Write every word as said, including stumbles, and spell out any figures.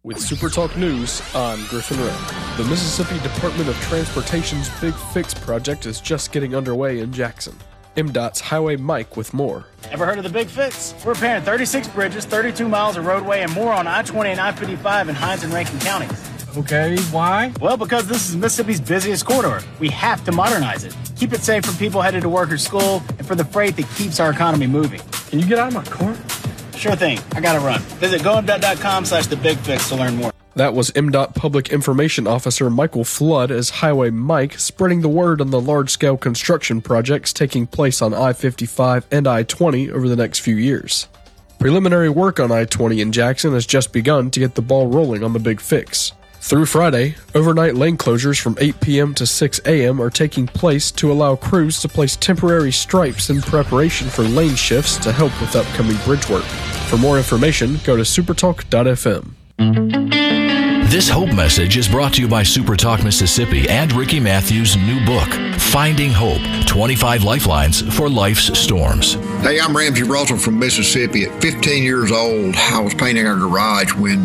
With SuperTalk News, I'm Griffin Wray. The Mississippi Department of Transportation's Big Fix project is just getting underway in Jackson. M DOT's Highway Mike with more. Ever heard of the Big Fix? We're repairing thirty-six bridges, thirty-two miles of roadway, and more on I twenty and I fifty-five in Hinds and Rankin counties. Okay, why? Well, because this is Mississippi's busiest corridor. We have to modernize it. Keep it safe for people headed to work or school, and for the freight that keeps our economy moving. Can you get out of my car? Sure thing. I gotta run. Visit goemdot.com slash the big fix to learn more. That was M DOT Public Information Officer Michael Flood as Highway Mike, spreading the word on the large-scale construction projects taking place on I fifty-five and I twenty over the next few years. Preliminary work on I twenty in Jackson has just begun to get the ball rolling on the Big Fix. Through Friday, overnight lane closures from eight p.m. to six a.m. are taking place to allow crews to place temporary stripes in preparation for lane shifts to help with upcoming bridge work. For more information, go to supertalk dot f m. This Hope message is brought to you by SuperTalk Mississippi and Ricky Matthews' new book, Finding Hope, twenty-five Lifelines for Life's Storms. Hey, I'm Ramsey Russell from Mississippi. At fifteen years old, I was painting our garage when